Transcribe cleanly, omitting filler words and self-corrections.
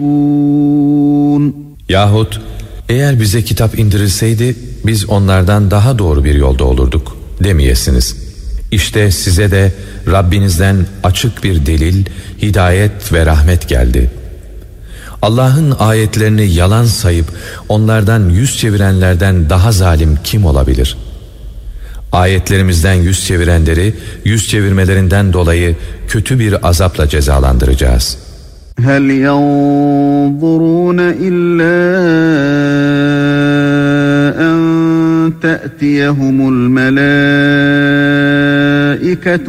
Yahut eğer bize kitap indirilseydi biz onlardan daha doğru bir yolda olurduk demeyesiniz. İşte size de Rabbinizden açık bir delil, hidayet ve rahmet geldi. Allah'ın ayetlerini yalan sayıp onlardan yüz çevirenlerden daha zalim kim olabilir? Ayetlerimizden yüz çevirenleri yüz çevirmelerinden dolayı kötü bir azapla cezalandıracağız. هَلْ يَنْظُرُونَ إِلَّا أَنْ تَأْتِيَهُمُ الْمَلَائِكَةُ